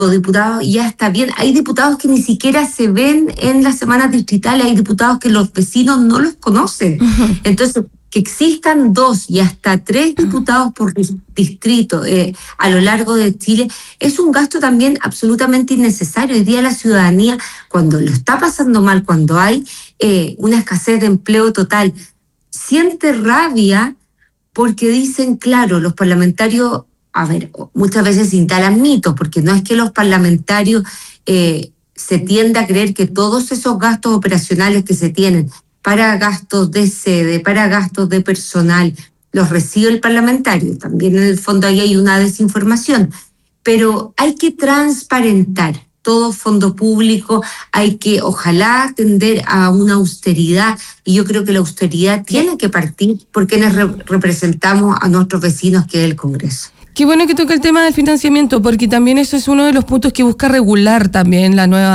diputados ya está bien. Hay diputados que ni siquiera se ven en las semanas distritales, hay diputados que los vecinos no los conocen. Entonces, que existan 2 y hasta 3 diputados por distrito a lo largo de Chile es un gasto también absolutamente innecesario. Hoy día la ciudadanía, cuando lo está pasando mal, cuando hay una escasez de empleo total, siente rabia porque dicen, claro, los parlamentarios, a ver, muchas veces se instalan mitos, porque no es que los parlamentarios se tiende a creer que todos esos gastos operacionales que se tienen para gastos de sede, para gastos de personal, los recibe el parlamentario. También en el fondo ahí hay una desinformación. Pero hay que transparentar todo fondo público, hay que ojalá tender a una austeridad, y yo creo que la austeridad tiene que partir por quienes representamos a nuestros vecinos, que es el Congreso. Qué bueno que toca el tema del financiamiento, porque también eso es uno de los puntos que busca regular también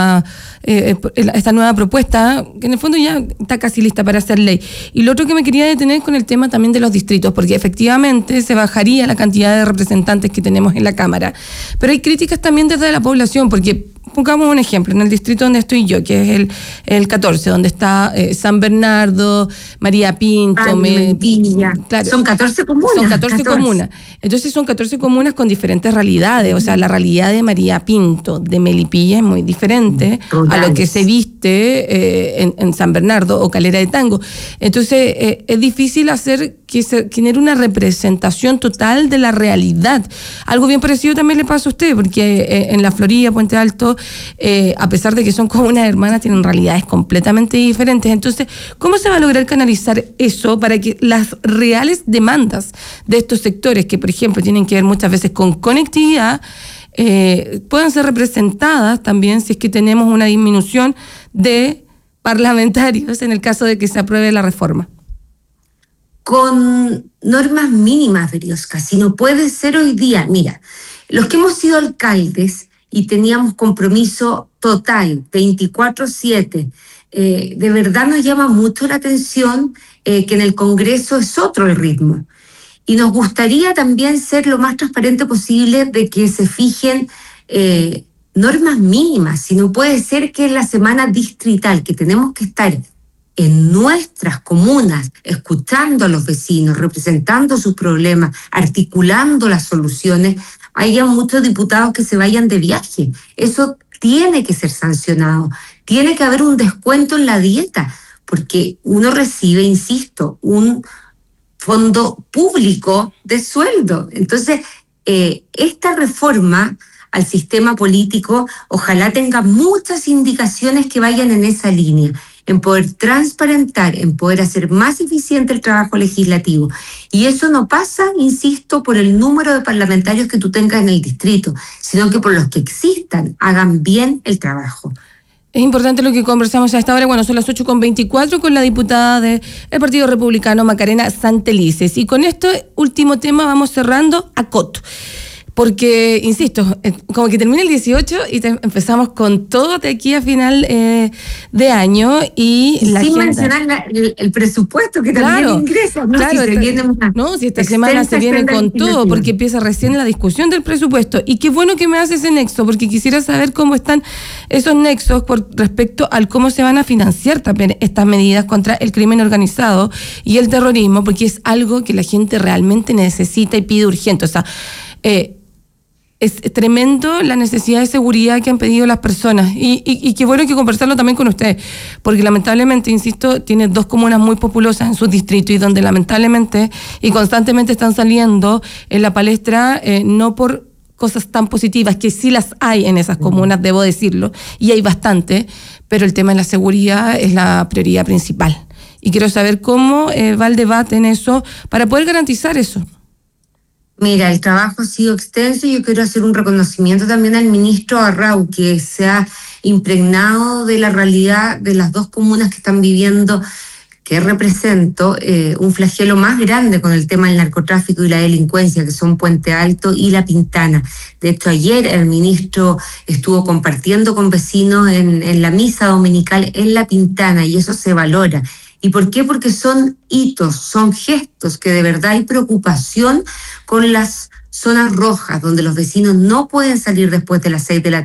esta nueva propuesta, que en el fondo ya está casi lista para hacer ley. Y lo otro que me quería detener con el tema también de los distritos, porque efectivamente se bajaría la cantidad de representantes que tenemos en la Cámara. Pero hay críticas también desde la población, porque pongamos un ejemplo, en el distrito donde estoy yo, que es el 14, donde está San Bernardo, María Pinto, claro, son 14 comunas. Son 14 comunas. Entonces son 14 comunas con diferentes realidades. O sea, la realidad de María Pinto, de Melipilla, es muy diferente a lo que se viste en San Bernardo o Calera de Tango. Entonces es difícil hacer que se genere una representación total de la realidad. Algo bien parecido también le pasa a usted, porque en la Florida, Puente Alto, a pesar de que son comunas hermanas, tienen realidades completamente diferentes. Entonces, ¿cómo se va a lograr canalizar eso para que las reales demandas de estos sectores, que por ejemplo tienen que ver muchas veces con conectividad, puedan ser representadas también si es que tenemos una disminución de parlamentarios en el caso de que se apruebe la reforma? Con normas mínimas, Berioska. Si no puede ser hoy día, mira, los que hemos sido alcaldes y teníamos compromiso total, 24/7, de verdad nos llama mucho la atención que en el Congreso es otro el ritmo. Y nos gustaría también ser lo más transparente posible de que se fijen normas mínimas. Si no puede ser que en la semana distrital, que tenemos que estar en nuestras comunas, escuchando a los vecinos, representando sus problemas, articulando las soluciones, haya muchos diputados que se vayan de viaje. Eso tiene que ser sancionado. Tiene que haber un descuento en la dieta, porque uno recibe, insisto, un fondo público de sueldo. Entonces, esta reforma al sistema político ojalá tenga muchas indicaciones que vayan en esa línea, en poder transparentar, en poder hacer más eficiente el trabajo legislativo. Y eso no pasa, insisto, por el número de parlamentarios que tú tengas en el distrito, sino que por los que existan, hagan bien el trabajo. Es importante lo que conversamos a esta hora. Bueno, son las 8:24 con la diputada del Partido Republicano, Macarena Santelices. Y con este último tema vamos cerrando a Coto. Porque, insisto, como que termina el 18 y empezamos con todo de aquí a final de año. Y la sin mencionar el presupuesto que también ingresa. ¿No? Claro, si esta semana se viene con todo, porque empieza recién la discusión del presupuesto. Y qué bueno que me hace ese nexo, porque quisiera saber cómo están esos nexos por respecto al cómo se van a financiar también estas medidas contra el crimen organizado y el terrorismo, porque es algo que la gente realmente necesita y pide urgente. O sea, es tremendo la necesidad de seguridad que han pedido las personas y qué bueno que conversarlo también con ustedes, porque lamentablemente, insisto, tiene 2 comunas muy populosas en su distrito y donde lamentablemente y constantemente están saliendo en la palestra no por cosas tan positivas, que sí las hay en esas comunas, debo decirlo, y hay bastante, pero el tema de la seguridad es la prioridad principal. Y quiero saber cómo va el debate en eso para poder garantizar eso. Mira, el trabajo ha sido extenso y yo quiero hacer un reconocimiento también al ministro Arrau, que se ha impregnado de la realidad de las 2 comunas que están viviendo, que represento, un flagelo más grande con el tema del narcotráfico y la delincuencia, que son Puente Alto y La Pintana. De hecho, ayer el ministro estuvo compartiendo con vecinos en la misa dominical en La Pintana, y eso se valora. ¿Y por qué? Porque son hitos, son gestos que de verdad hay preocupación con las zonas rojas donde los vecinos no pueden salir después de las 6 de la